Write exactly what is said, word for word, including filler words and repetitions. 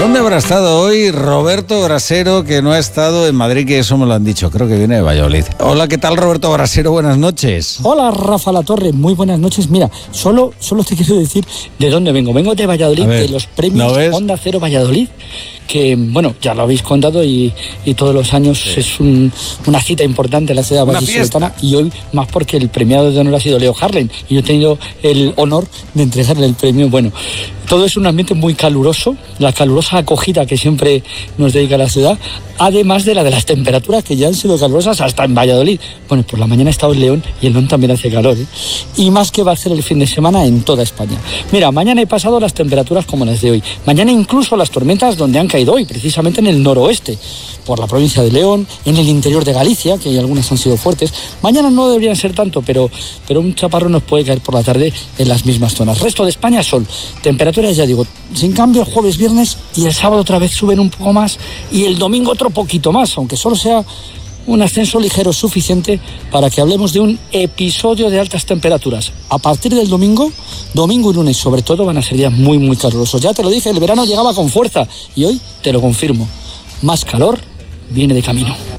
¿Dónde habrá estado hoy Roberto Brasero, que no ha estado en Madrid, que eso me lo han dicho? Creo que viene de Valladolid. Hola, ¿qué tal, Roberto Brasero? Buenas noches. Hola, Rafa Latorre, muy buenas noches. Mira, solo, solo te quiero decir de dónde vengo. Vengo de Valladolid, ver, de los premios ¿no Onda Cero Valladolid, que, bueno, ya lo habéis contado y, y todos los años sí. es un, una cita importante en la ciudad vallisoletana, y hoy más porque el premiado de honor ha sido Leo Harlem y yo he tenido el honor de entregarle el premio. Bueno, todo es un ambiente muy caluroso, la calurosa acogida que siempre nos dedica la ciudad, además de la de las temperaturas que ya han sido calurosas hasta en Valladolid. Bueno, por la mañana he estado en León y en León también hace calor, ¿eh? Y más que va a ser el fin de semana en toda España. Mira, mañana he pasado las temperaturas como las de hoy. Mañana incluso las tormentas donde han caído hoy, precisamente en el noroeste, por la provincia de León, en el interior de Galicia, que algunas han sido fuertes. Mañana no deberían ser tanto, pero, pero un chaparro nos puede caer por la tarde en las mismas zonas. Resto de España, sol. Temperaturas, ya digo, sin cambio el jueves, viernes, y el sábado otra vez suben un poco más, y el domingo otro poquito más, aunque solo sea un ascenso ligero suficiente para que hablemos de un episodio de altas temperaturas. A partir del domingo, domingo y lunes sobre todo, van a ser días muy muy calurosos. Ya te lo dije, el verano llegaba con fuerza y hoy te lo confirmo. Más calor viene de camino.